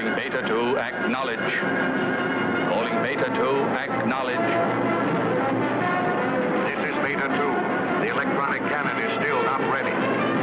Calling Beta 2, acknowledge. Calling Beta 2, acknowledge. This is Beta 2. The electronic cannon is still not ready.